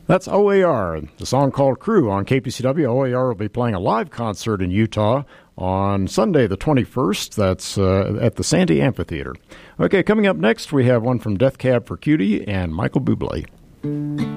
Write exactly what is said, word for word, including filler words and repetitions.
That's O A R, the song called Crew on K P C W. O A R will be playing a live concert in Utah on Sunday the twenty-first. That's uh, at the Sandy Amphitheater. Okay, coming up next, we have one from Death Cab for Cutie and Michael Bublé.